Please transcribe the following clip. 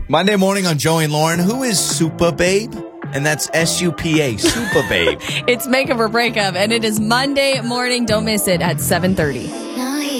Monday morning on Joey and Lauren. Who is Super Babe? And that's S-U-P-A, Super Babe. It's Makeup or Breakup, and it is Monday morning. Don't miss it at 7:30.